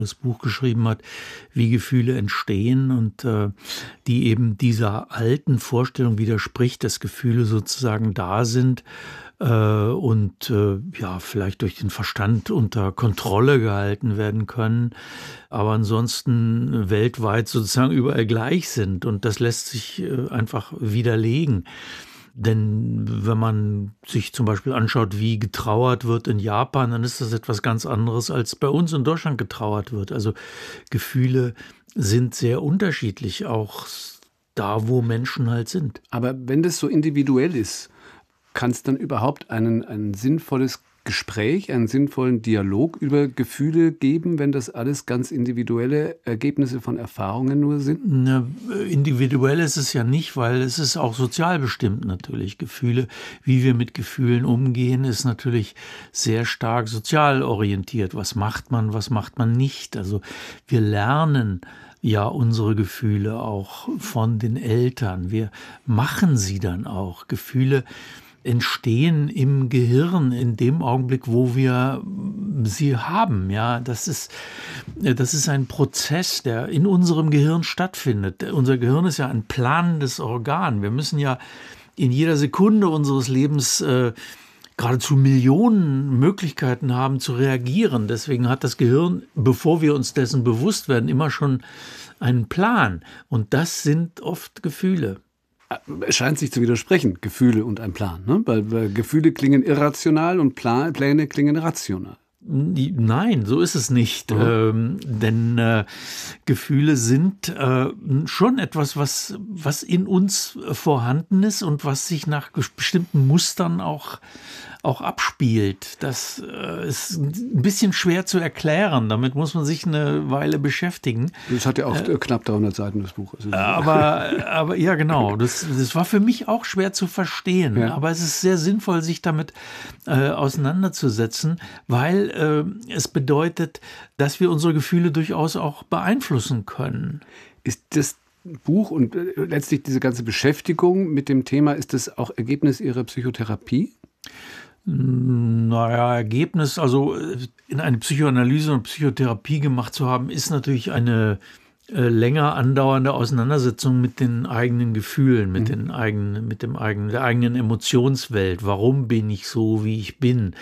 das Buch geschrieben hat, wie Gefühle entstehen und die eben dieser alten Vorstellung widerspricht, dass Gefühle sozusagen da sind und ja, vielleicht durch den Verstand unter Kontrolle gehalten werden können, aber ansonsten weltweit sozusagen überall gleich sind. Und das lässt sich einfach widerlegen. Denn wenn man sich zum Beispiel anschaut, wie getrauert wird in Japan, dann ist das etwas ganz anderes, als bei uns in Deutschland getrauert wird. Also Gefühle sind sehr unterschiedlich, auch da, wo Menschen halt sind. Aber wenn das so individuell ist, kann es dann überhaupt ein sinnvolles Gespräch, einen sinnvollen Dialog über Gefühle geben, wenn das alles ganz individuelle Ergebnisse von Erfahrungen nur sind? Individuell ist es ja nicht, weil es ist auch sozial bestimmt natürlich. Gefühle, wie wir mit Gefühlen umgehen, ist natürlich sehr stark sozial orientiert. Was macht man nicht? Also wir lernen ja unsere Gefühle auch von den Eltern. Wir machen sie dann auch. Gefühle entstehen im Gehirn in dem Augenblick, wo wir sie haben. Ja, das ist ein Prozess, der in unserem Gehirn stattfindet. Unser Gehirn ist ja ein planendes Organ. Wir müssen ja in jeder Sekunde unseres Lebens geradezu Millionen Möglichkeiten haben zu reagieren. Deswegen hat das Gehirn, bevor wir uns dessen bewusst werden, immer schon einen Plan. Und das sind oft Gefühle. Es scheint sich zu widersprechen, Gefühle und ein Plan, ne? Weil Gefühle klingen irrational und Pläne klingen rational. Nein, so ist es nicht. Denn Gefühle sind schon etwas, was in uns vorhanden ist und was sich nach bestimmten Mustern auch abspielt. Das ist ein bisschen schwer zu erklären. Damit muss man sich eine Weile beschäftigen. Das hat ja auch knapp 300 Seiten, das Buch. Aber ja, genau. Das war für mich auch schwer zu verstehen. Ja. Aber es ist sehr sinnvoll, sich damit auseinanderzusetzen, weil es bedeutet, dass wir unsere Gefühle durchaus auch beeinflussen können. Ist das Buch und letztlich diese ganze Beschäftigung mit dem Thema, ist das auch Ergebnis Ihrer Psychotherapie? Naja, Ergebnis, also in eine Psychoanalyse und Psychotherapie gemacht zu haben, ist natürlich eine länger andauernde Auseinandersetzung mit den eigenen Gefühlen, mit der eigenen Emotionswelt. Warum bin ich so, wie ich bin?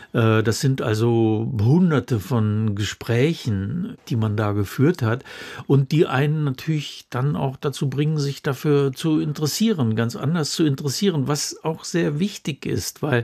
Das sind also Hunderte von Gesprächen, die man da geführt hat und die einen natürlich dann auch dazu bringen, sich dafür zu interessieren, ganz anders zu interessieren, was auch sehr wichtig ist, weil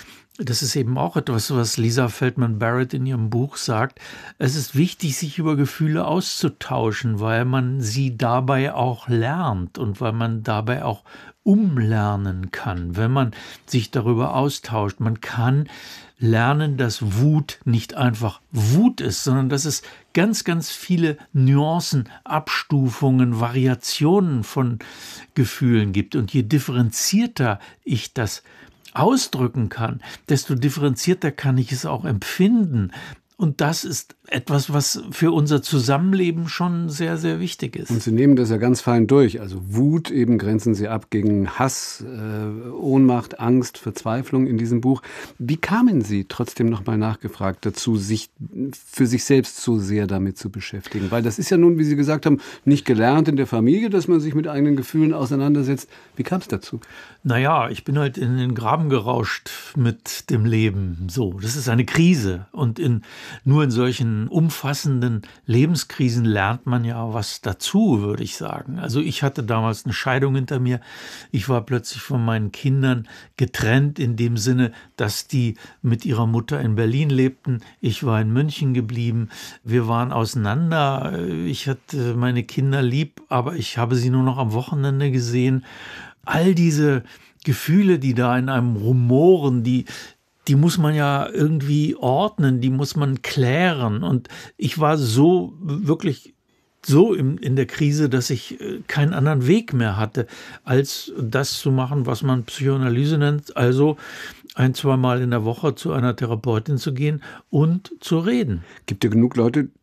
das ist eben auch etwas, was Lisa Feldman-Barrett in ihrem Buch sagt. Es ist wichtig, sich über Gefühle auszutauschen, weil man sie dabei auch lernt und weil man dabei auch umlernen kann, wenn man sich darüber austauscht. Man kann lernen, dass Wut nicht einfach Wut ist, sondern dass es ganz, ganz viele Nuancen, Abstufungen, Variationen von Gefühlen gibt. Und je differenzierter ich das ausdrücken kann, desto differenzierter kann ich es auch empfinden. Und das ist etwas, was für unser Zusammenleben schon sehr, sehr wichtig ist. Und Sie nehmen das ja ganz fein durch. Also Wut, eben grenzen Sie ab gegen Hass, Ohnmacht, Angst, Verzweiflung in diesem Buch. Wie kamen Sie, trotzdem nochmal nachgefragt, dazu, sich für sich selbst so sehr damit zu beschäftigen? Weil das ist ja nun, wie Sie gesagt haben, nicht gelernt in der Familie, dass man sich mit eigenen Gefühlen auseinandersetzt. Wie kam es dazu? Naja, ich bin halt in den Graben gerauscht mit dem Leben. So, das ist eine Krise. Und nur in solchen umfassenden Lebenskrisen lernt man ja was dazu, würde ich sagen. Also ich hatte damals eine Scheidung hinter mir. Ich war plötzlich von meinen Kindern getrennt in dem Sinne, dass die mit ihrer Mutter in Berlin lebten. Ich war in München geblieben. Wir waren auseinander. Ich hatte meine Kinder lieb, aber ich habe sie nur noch am Wochenende gesehen. All diese Gefühle, die da in einem rumoren, die muss man ja irgendwie ordnen, die muss man klären. Und ich war so wirklich so in der Krise, dass ich keinen anderen Weg mehr hatte, als das zu machen, was man Psychoanalyse nennt. Also 1-2 Mal in der Woche zu einer Therapeutin zu gehen und zu reden. Gibt ja genug Leute,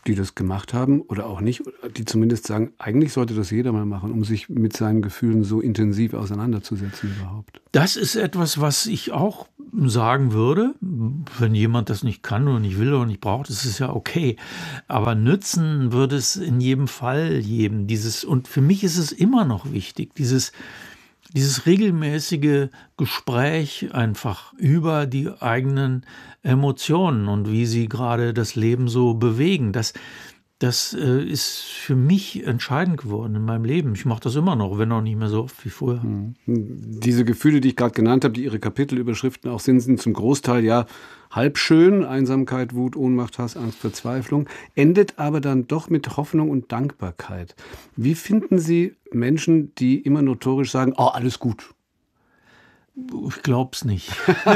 die das gemacht haben oder auch nicht, die zumindest sagen, eigentlich sollte das jeder mal machen, um sich mit seinen Gefühlen so intensiv auseinanderzusetzen überhaupt. Das ist etwas, was ich auch sagen würde. Wenn jemand das nicht kann oder nicht will oder nicht braucht, ist es ja okay. Aber nützen würde es in jedem Fall jedem. Und für mich ist es immer noch wichtig, dieses regelmäßige Gespräch einfach über die eigenen Emotionen und wie sie gerade das Leben so bewegen. Das ist für mich entscheidend geworden in meinem Leben. Ich mache das immer noch, wenn auch nicht mehr so oft wie früher. Diese Gefühle, die ich gerade genannt habe, die Ihre Kapitelüberschriften auch sind zum Großteil ja halb schön. Einsamkeit, Wut, Ohnmacht, Hass, Angst, Verzweiflung. Endet aber dann doch mit Hoffnung und Dankbarkeit. Wie finden Sie Menschen, die immer notorisch sagen, oh, alles gut? Ich glaub's nicht.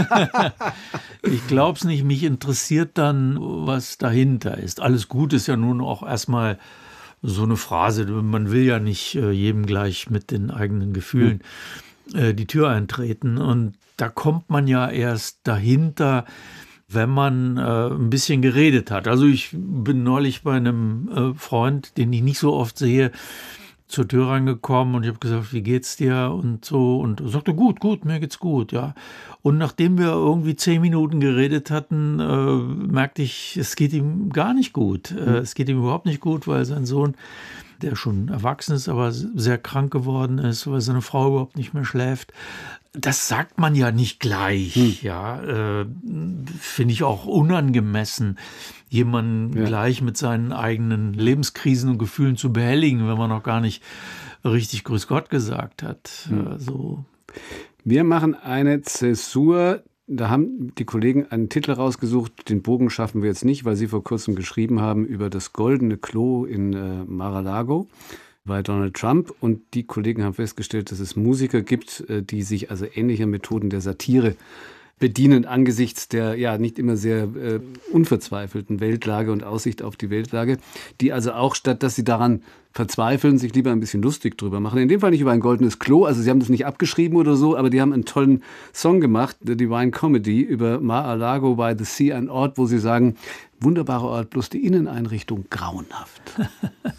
Ich glaub's nicht. Mich interessiert dann, was dahinter ist. Alles gut ist ja nun auch erstmal so eine Phrase. Man will ja nicht jedem gleich mit den eigenen Gefühlen die Tür eintreten. Und da kommt man ja erst dahinter, wenn man ein bisschen geredet hat. Also ich bin neulich bei einem Freund, den ich nicht so oft sehe, zur Tür reingekommen und ich habe gesagt, wie geht's dir und so, und er sagte, gut, mir geht's gut, ja. Und nachdem wir irgendwie 10 Minuten geredet hatten, merkte ich, es geht ihm gar nicht gut. Es geht ihm überhaupt nicht gut, weil sein Sohn, der schon erwachsen ist, aber sehr krank geworden ist, weil seine Frau überhaupt nicht mehr schläft. Das sagt man ja nicht gleich, ja. Finde ich auch unangemessen, jemanden gleich mit seinen eigenen Lebenskrisen und Gefühlen zu behelligen, wenn man noch gar nicht richtig Grüß Gott gesagt hat. So. Wir machen eine Zäsur. Da haben die Kollegen einen Titel rausgesucht. Den Bogen schaffen wir jetzt nicht, weil Sie vor kurzem geschrieben haben über das goldene Klo in Mar-a-Lago bei Donald Trump. Und die Kollegen haben festgestellt, dass es Musiker gibt, die sich also ähnlicher Methoden der Satire bedienen angesichts der ja nicht immer sehr unverzweifelten Weltlage und Aussicht auf die Weltlage, die also auch, statt dass sie daran verzweifeln, sich lieber ein bisschen lustig drüber machen. In dem Fall nicht über ein goldenes Klo, also sie haben das nicht abgeschrieben oder so, aber die haben einen tollen Song gemacht, The Divine Comedy, über Mar-a-Lago by the Sea, ein Ort, wo sie sagen, wunderbarer Ort, bloß die Inneneinrichtung grauenhaft.